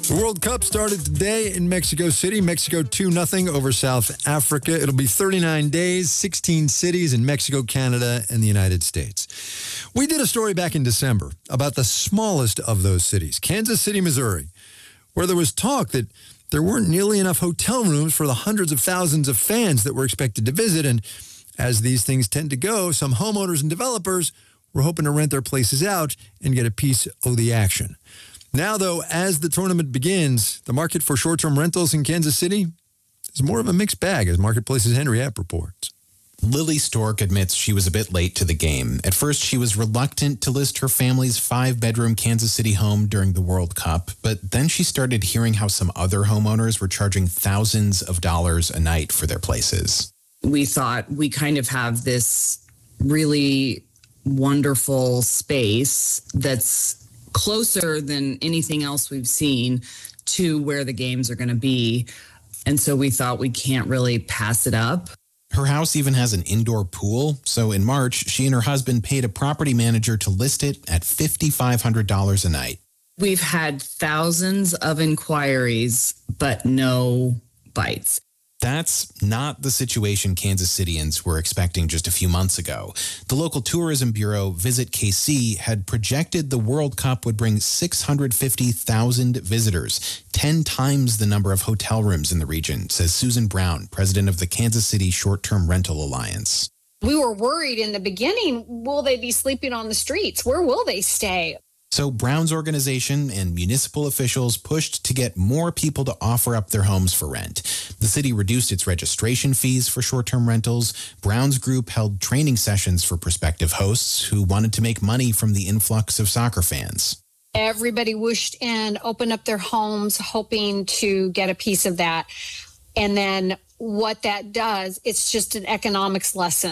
The World Cup started today in Mexico City. Mexico 2-0 over South Africa. It'll be 39 days, 16 cities in Mexico, Canada, and the United States. We did a story back in December about the smallest of those cities, Kansas City, Missouri, where there was talk that there weren't nearly enough hotel rooms for the hundreds of thousands of fans that were expected to visit. And as these things tend to go, some homeowners and developers were hoping to rent their places out and get a piece of the action. Now, though, as the tournament begins, the market for short-term rentals in Kansas City is more of a mixed bag, as Marketplace's Henry App reports. Lily Stork admits she was a bit late to the game. At first, she was reluctant to list her family's 5-bedroom Kansas City home during the World Cup, but then she started hearing how some other homeowners were charging thousands of dollars a night for their places. We thought we kind of have this really wonderful space that's closer than anything else we've seen to where the games are going to be. And so we thought we can't really pass it up. Her house even has an indoor pool. So in March, she and her husband paid a property manager to list it at $5,500 a night. We've had thousands of inquiries, but no bites. That's not the situation Kansas Cityans were expecting just a few months ago. The local tourism bureau, Visit KC, had projected the World Cup would bring 650,000 visitors, 10 times the number of hotel rooms in the region, says Susan Brown, president of the Kansas City Short-Term Rental Alliance. We were worried in the beginning, will they be sleeping on the streets? Where will they stay? So Brown's organization and municipal officials pushed to get more people to offer up their homes for rent. The city reduced its registration fees for short-term rentals. Brown's group held training sessions for prospective hosts who wanted to make money from the influx of soccer fans. Everybody whooshed in, opened up their homes, hoping to get a piece of that. And then what that does, it's just an economics lesson.